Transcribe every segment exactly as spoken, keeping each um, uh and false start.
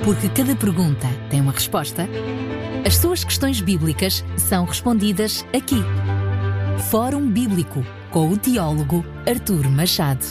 Porque cada pergunta tem uma resposta, as suas questões bíblicas são respondidas aqui. Fórum Bíblico, com o teólogo Artur Machado.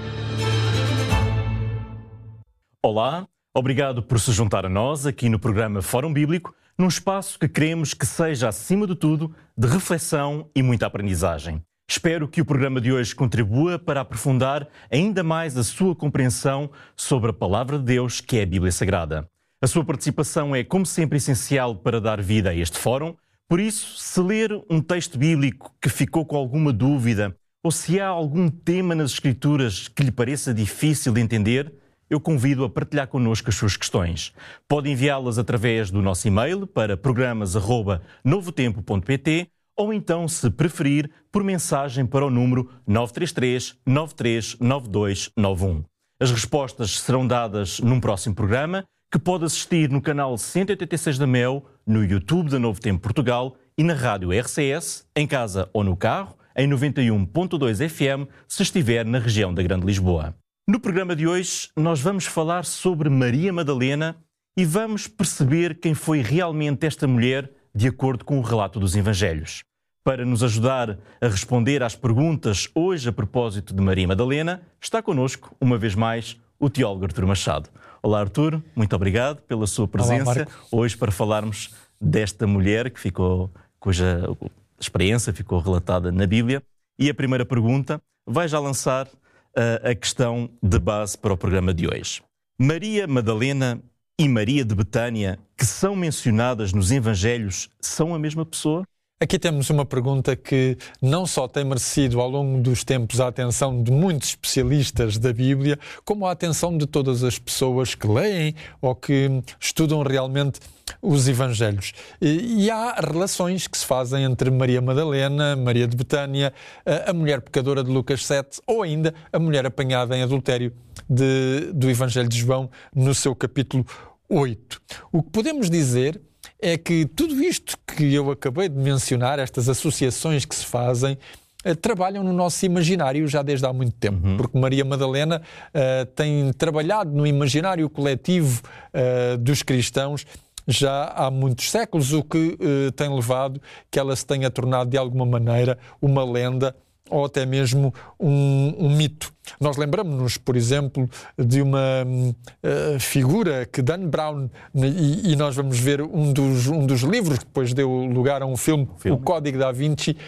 Olá, obrigado por se juntar a nós aqui no programa Fórum Bíblico, num espaço que queremos que seja, acima de tudo, de reflexão e muita aprendizagem. Espero que o programa de hoje contribua para aprofundar ainda mais a sua compreensão sobre a Palavra de Deus, que é a Bíblia Sagrada. A sua participação é, como sempre, essencial para dar vida a este fórum. Por isso, se ler um texto bíblico que ficou com alguma dúvida, ou se há algum tema nas Escrituras que lhe pareça difícil de entender, eu convido a partilhar connosco as suas questões. Pode enviá-las através do nosso e-mail para programas arroba novotempo ponto pt ou então, se preferir, por mensagem para o número nove três três, nove três nove dois nove um. As respostas serão dadas num próximo programa, que pode assistir no canal cento e oitenta e seis da Mel, no YouTube da Novo Tempo Portugal e na rádio R C S, em casa ou no carro, em noventa e um ponto dois F M, se estiver na região da Grande Lisboa. No programa de hoje, nós vamos falar sobre Maria Madalena e vamos perceber quem foi realmente esta mulher, de acordo com o relato dos Evangelhos. Para nos ajudar a responder às perguntas hoje a propósito de Maria Madalena, está connosco, uma vez mais, o teólogo Artur Machado. Olá, Artur, muito obrigado pela sua presença. Olá, hoje para falarmos desta mulher que ficou, cuja experiência ficou relatada na Bíblia. E a primeira pergunta vai já lançar uh, a questão de base para o programa de hoje. Maria Madalena e Maria de Betânia, que são mencionadas nos Evangelhos, são a mesma pessoa? Aqui temos uma pergunta que não só tem merecido ao longo dos tempos a atenção de muitos especialistas da Bíblia, como a atenção de todas as pessoas que leem ou que estudam realmente os Evangelhos. E, e há relações que se fazem entre Maria Madalena, Maria de Betânia, a, a mulher pecadora de Lucas sete ou ainda a mulher apanhada em adultério de, do Evangelho de João no seu capítulo oito. O que podemos dizer é que tudo isto que eu acabei de mencionar, estas associações que se fazem, eh, trabalham no nosso imaginário já desde há muito tempo, uhum. porque Maria Madalena eh, tem trabalhado no imaginário coletivo eh, dos cristãos já há muitos séculos, o que eh, tem levado que ela se tenha tornado de alguma maneira uma lenda ou até mesmo um, um mito. Nós lembramos-nos, por exemplo, de uma uh, figura que Dan Brown, e, e nós vamos ver um dos, um dos livros que depois deu lugar a um filme, filme. O Código da Vinci,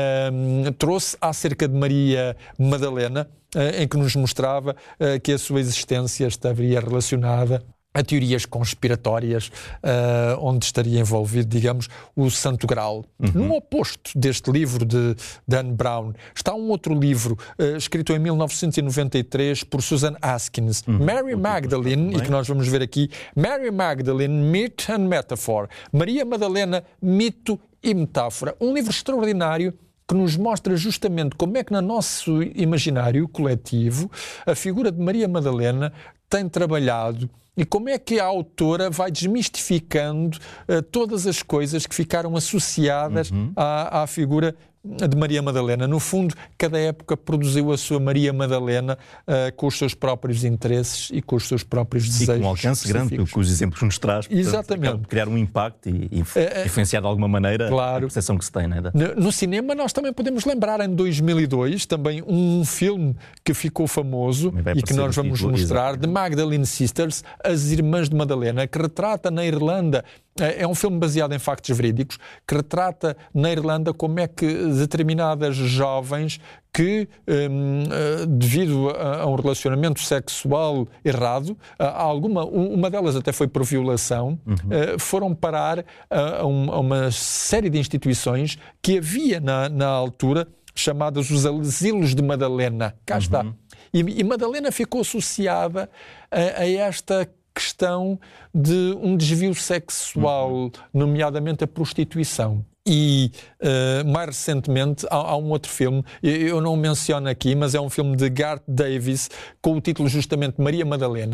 uh, trouxe acerca de Maria Madalena, uh, em que nos mostrava uh, que a sua existência estaria relacionada a teorias conspiratórias, uh, onde estaria envolvido, digamos, o Santo Graal. Uhum. No oposto deste livro de Dan Brown, está um outro livro, uh, escrito em mil novecentos e noventa e três por Susan Askins, uhum. Mary Magdalene, e que nós vamos ver aqui, Mary Magdalene, Myth and Metaphor. Maria Madalena, Mito e Metáfora. Um livro extraordinário que nos mostra justamente como é que no nosso imaginário coletivo a figura de Maria Madalena tem trabalhado e como é que a autora vai desmistificando uh, todas as coisas que ficaram associadas uhum. à, à figura de Maria Madalena. No fundo, cada época produziu a sua Maria Madalena uh, com os seus próprios interesses e com os seus próprios desejos. E com um alcance grande, com os exemplos que nos traz. Portanto, exatamente. Criar um impacto e, e uh, influenciar de alguma maneira claro. A percepção que se tem. Não é? no, no cinema nós também podemos lembrar, em dois mil e dois, também um filme que ficou famoso e que nós vamos título, mostrar, The Magdalene Sisters, As Irmãs de Madalena, que retrata na Irlanda. É um filme baseado em factos verídicos que retrata na Irlanda como é que determinadas jovens que, hum, devido a um relacionamento sexual errado, a alguma, uma delas até foi por violação, uhum. foram parar a uma série de instituições que havia na, na altura, chamadas os Asilos de Madalena. Cá uhum. está. E, e Madalena ficou associada a, a esta questão de um desvio sexual, uhum. nomeadamente a prostituição. E uh, mais recentemente há, há um outro filme, eu não o menciono aqui, mas é um filme de Garth Davis com o título justamente Maria Madalena,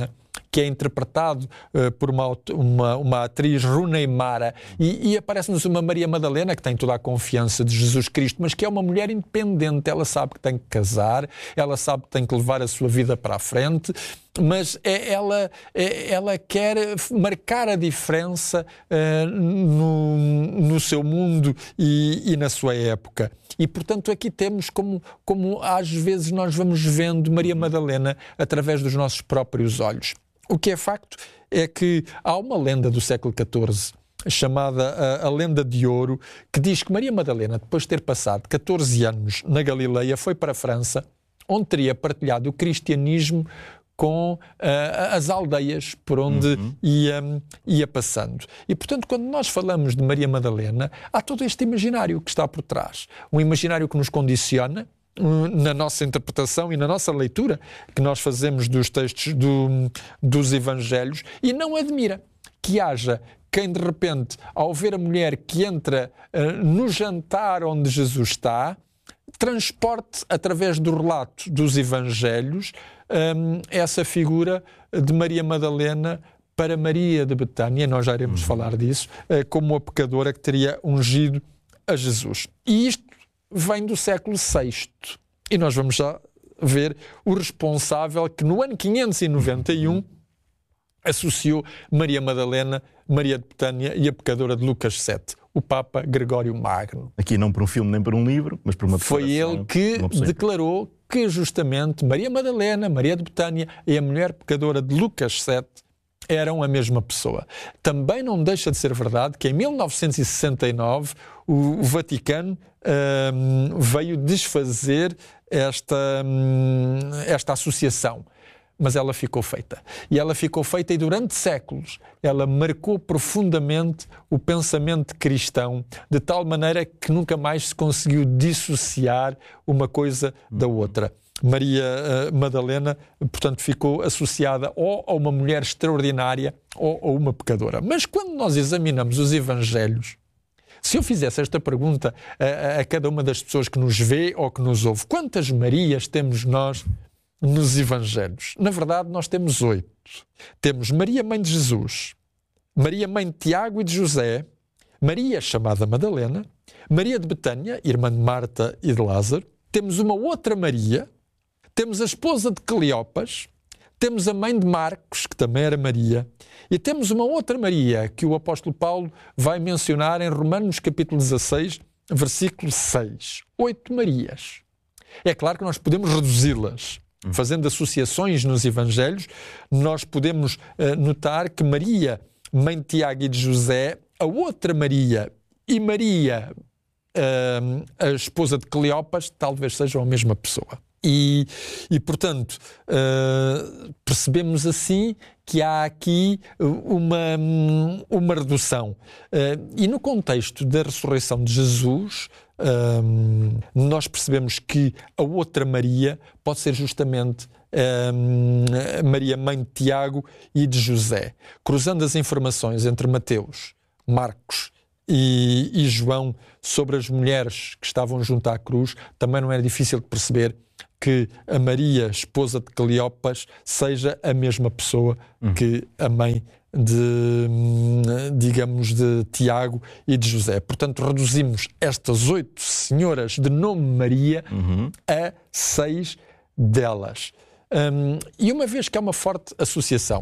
que é interpretado uh, por uma, uma, uma atriz, Rooney Mara, e, e aparece-nos uma Maria Madalena que tem toda a confiança de Jesus Cristo, mas que é uma mulher independente. Ela sabe que tem que casar, ela sabe que tem que levar a sua vida para a frente, mas é, ela, é, ela quer marcar a diferença uh, no, no seu mundo e, e na sua época. E, portanto, aqui temos como, como às vezes nós vamos vendo Maria Madalena através dos nossos próprios olhos. O que é facto é que há uma lenda do século catorze, chamada a, a Lenda de Ouro, que diz que Maria Madalena, depois de ter passado catorze anos na Galileia, foi para a França, onde teria partilhado o cristianismo com uh, as aldeias por onde uhum. ia, ia passando. E, portanto, quando nós falamos de Maria Madalena, há todo este imaginário que está por trás. Um imaginário que nos condiciona um, na nossa interpretação e na nossa leitura que nós fazemos dos textos do, dos Evangelhos, e não admira que haja quem, de repente, ao ver a mulher que entra uh, no jantar onde Jesus está, transporte, através do relato dos Evangelhos, um, essa figura de Maria Madalena para Maria de Betânia, nós já iremos uhum. falar disso, uh, como a pecadora que teria ungido a Jesus. E isto vem do século sexto. E nós vamos já ver o responsável que no ano quinhentos e noventa e um associou Maria Madalena, Maria de Betânia e a pecadora de Lucas sete, o Papa Gregório Magno. Aqui não por um filme nem por um livro, mas por uma declaração. Foi ele que declarou que justamente Maria Madalena, Maria de Betânia e a mulher pecadora de Lucas sete eram a mesma pessoa. Também não deixa de ser verdade que em mil novecentos e sessenta e nove o Vaticano hum, veio desfazer esta, hum, esta associação. Mas ela ficou feita. E ela ficou feita e durante séculos ela marcou profundamente o pensamento cristão, de tal maneira que nunca mais se conseguiu dissociar uma coisa da outra. Maria uh, Madalena, portanto, ficou associada ou a uma mulher extraordinária ou a uma pecadora. Mas quando nós examinamos os Evangelhos, se eu fizesse esta pergunta a, a cada uma das pessoas que nos vê ou que nos ouve, quantas Marias temos nós nos Evangelhos? Na verdade, nós temos oito. Temos Maria, mãe de Jesus, Maria, mãe de Tiago e de José, Maria, chamada Madalena, Maria de Betânia, irmã de Marta e de Lázaro, temos uma outra Maria, temos a esposa de Cleopas, temos a mãe de Marcos, que também era Maria, e temos uma outra Maria que o apóstolo Paulo vai mencionar em Romanos capítulo dezasseis, versículo seis. Oito Marias. É claro que nós podemos reduzi-las. Fazendo associações nos Evangelhos, nós podemos uh, notar que Maria, mãe de Tiago e de José, a outra Maria e Maria, uh, a esposa de Cleopas, talvez sejam a mesma pessoa. E, e portanto, uh, percebemos assim que há aqui uma, uma redução. Uh, e no contexto da ressurreição de Jesus, um, nós percebemos que a outra Maria pode ser justamente um, Maria, mãe de Tiago e de José. Cruzando as informações entre Mateus, Marcos e, e João sobre as mulheres que estavam junto à cruz, também não era difícil de perceber que a Maria, esposa de Cleopas, seja a mesma pessoa uhum. que a mãe de, digamos, de Tiago e de José. Portanto, reduzimos estas oito senhoras de nome Maria uhum. a seis delas. Um, e uma vez que há uma forte associação